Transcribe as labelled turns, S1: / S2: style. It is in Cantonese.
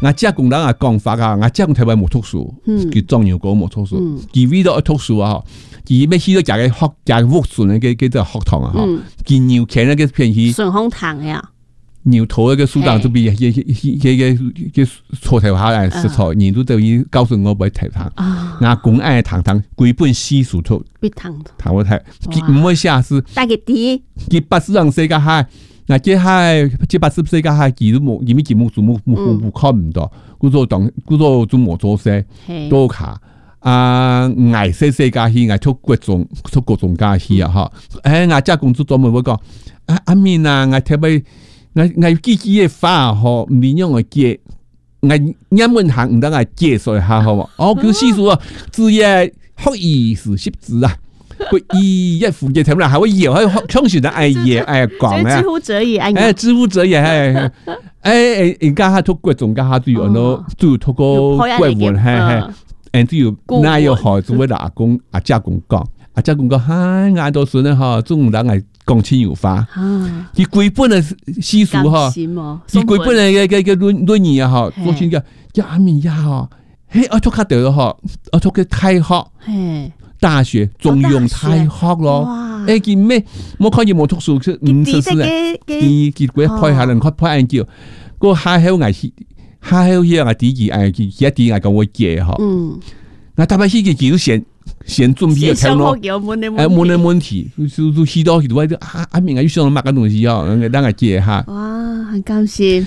S1: 我只講人嘅講法啊，我只講台灣冇讀書，叫壯陽哥冇讀書，佢為咗讀書啊，佢咩去到食嘅學食武術嘅嗰個學堂啊，佢牛前嗰個片去
S2: 順風堂呀，
S1: 牛頭嗰個書檔就比個錯頭下來實錯，人都等於告訴我唔睇堂，我講愛堂歸本西書讀，堂我睇，佢唔會寫是，
S2: 大個啲，
S1: 佢80人世界係。那即係即80歲嘅係佢都冇，因為佢冇看唔到，故做做冇做些多卡啊，捱世界去捱出各種家去啊哈！我只工作做乜講阿面啊，我特別我自己嘅話嗬，唔點樣我記，我英文行唔得我介紹下好嘛？哦，叫師叔啊，字業學意思識字啊。佢一副嘅睇唔啦，係會搖喺衝船啊！講啊，
S2: 知乎者也，
S1: 知乎者也係，而家讀各種家都有咯，都要讀個國文係，都要那要學做為阿公阿姐公講，阿姐公講，嗨，嗌到時咧嗬，中午等係講清油花，佢歸本嘅習俗嗬，佢歸本嘅論語啊嗬，做先嘅一面一嗬，我讀下掉嗬，我讀嘅太學。大學中庸太學咯，見咩？我可以冇讀書，唔識事咧。結果派下人，派人叫個下口危險，下口嘢我第二佢一啲講我借嗬。我特別係佢叫先準備條路，冇人問題，就許多位阿明啊，要上乜嘅東西哦，等我借下。
S2: 哇，很高興。